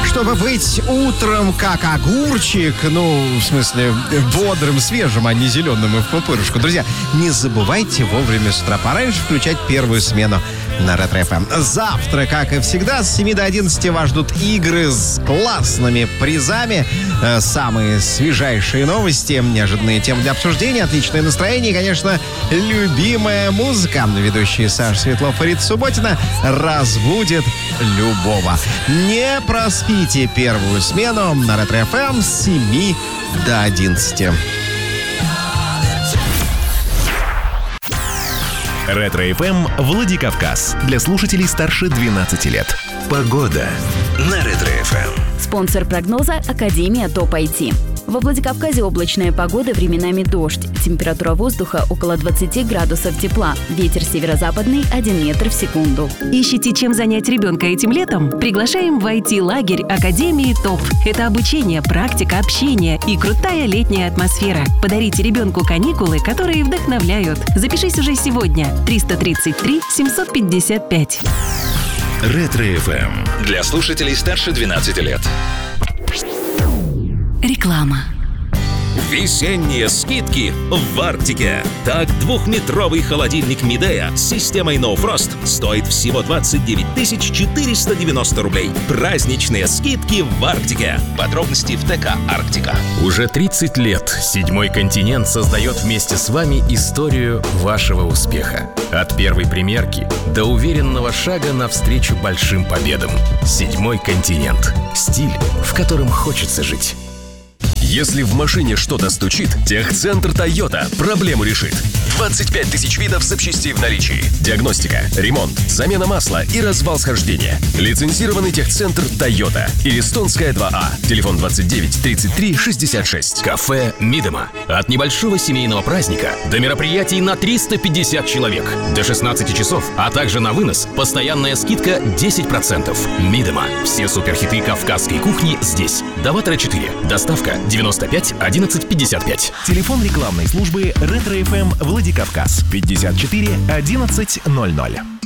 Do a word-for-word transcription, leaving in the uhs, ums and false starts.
Чтобы быть утром как огурчик, ну, в смысле, бодрым, свежим, а не зеленым и в пупырышку. Друзья, не забывайте вовремя с утра пораньше включать первую смену на Ретро-эф эм. Завтра, как и всегда, с семи до одиннадцати вас ждут игры с классными призами, э, самые свежайшие новости, неожиданные темы для обсуждения, отличное настроение и, конечно, любимая музыка. Ведущие Саша Светлов и Рита Субботина разбудит любого. Не проспите первую смену на Ретро-эф эм с семи до одиннадцати. Ретро-эф эм Владикавказ. Для слушателей старше двенадцати лет. Погода на Ретро-эф эм. Спонсор прогноза – Академия Топ ай ти. Во Владикавказе облачная погода, временами дождь. Температура воздуха около двадцати градусов тепла. Ветер северо-западный один метр в секунду. Ищете, чем занять ребенка этим летом? Приглашаем в ай ти-лагерь Академии ТОП. Это обучение, практика, общение и крутая летняя атмосфера. Подарите ребенку каникулы, которые вдохновляют. Запишись уже сегодня. триста тридцать три семьсот пятьдесят пять. Ретро-эф эм. Для слушателей старше двенадцати лет. Реклама. Весенние скидки в Арктике. Так, двухметровый холодильник Midea с системой No Frost стоит всего двадцать девять тысяч четыреста девяносто рублей. Праздничные скидки в Арктике. Подробности в ТК «Арктика». Уже тридцать лет «Седьмой континент» создает вместе с вами историю вашего успеха. От первой примерки до уверенного шага навстречу большим победам. «Седьмой континент». Стиль, в котором хочется жить. Если в машине что-то стучит, Техцентр Тойота проблему решит. двадцать пять тысяч видов запчастей в наличии. Диагностика, ремонт, замена масла и развал схождения. Лицензированный Техцентр Тойота. Илистонская два А. Телефон двадцать девять тридцать три шестьдесят шесть. Кафе «Мидема». От небольшого семейного праздника до мероприятий на триста пятьдесят человек. До шестнадцати часов, а также на вынос. Постоянная скидка десять процентов. «Мидема». Все суперхиты кавказской кухни здесь. Даватора четыре. Доставка девяносто пять одиннадцать пятьдесят пять. Телефон рекламной службы Ретро-эф эм Владикавказ. пятьдесят четыре одиннадцать ноль ноль.